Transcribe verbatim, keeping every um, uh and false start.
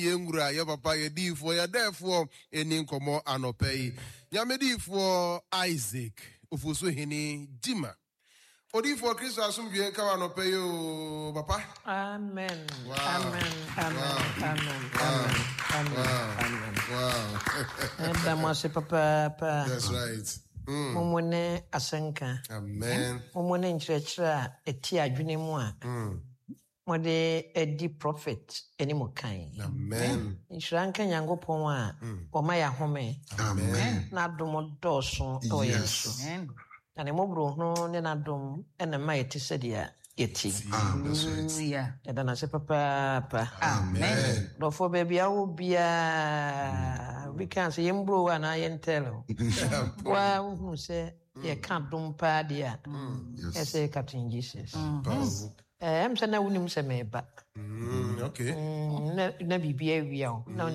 Yengura, your papa, your D for your therefore, any incomo anopay. Yamedi for Isaac, Ufusu Hini, Jima. Odi for Chris Asumbi anopay, papa. Amen. Wow. Amen. Amen. Wow. Amen. Wow. Amen. Wow. Amen. Wow. That's papa. That's right. Mm. Mumone asenka. Amen. Mumone nchirechira eti adwene mu a. Mm. Mode edi prophet eni mo kan. Amen. Nchiranka Nyankopon a oma ya home. Amen. Na dom doso to yeso. Amen. Na ne mobro no ne na dom ena ma yeti sedia yeti. Hallelujah. Eda na se papa pa. Amen. Do for baby awu bia we can say yembro wa na yentelo. Wa hu se ye kan dom pa dia. Yes say Captain Jesus. Eh em se na wunim se meba. Mm, okay. Mm na na bibia wi a.